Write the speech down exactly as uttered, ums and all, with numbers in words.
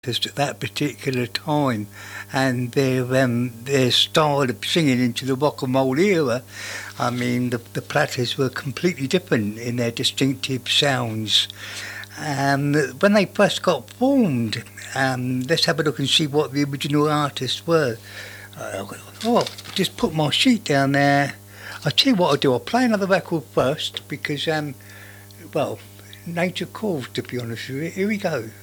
artist at that particular time, and their um, their style of singing into the rock and roll era. I mean, the the Platters were completely different in their distinctive sounds. Um, when they first got formed, um, let's have a look and see what the original artists were. Uh, oh, just put my sheet down there. I'll tell you what I'll do. I'll play another record first because, um, well, nature calls, to be honest with you. Here we go.